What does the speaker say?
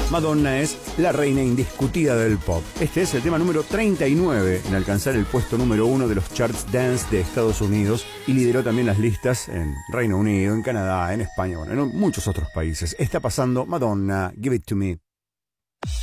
Madonna es la reina indiscutida del pop. Este es el tema número 39 en alcanzar el puesto número 1 de los charts dance de Estados Unidos y lideró también las listas en Reino Unido, en Canadá, en España, bueno, en muchos otros países. Está pasando Madonna, Give It To Me.